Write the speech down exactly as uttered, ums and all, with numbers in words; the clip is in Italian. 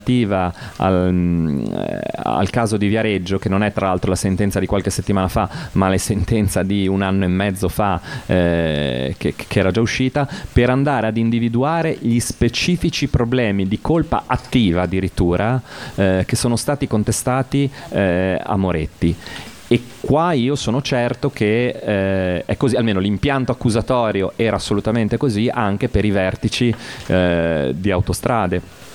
Al, al caso di Viareggio, che non è tra l'altro la sentenza di qualche settimana fa, ma la sentenza di un anno e mezzo fa, eh, che, che era già uscita, per andare ad individuare gli specifici problemi di colpa attiva addirittura eh, che sono stati contestati eh, a Moretti. E qua io sono certo che eh, è così, almeno l'impianto accusatorio era assolutamente così anche per i vertici eh, di Autostrade.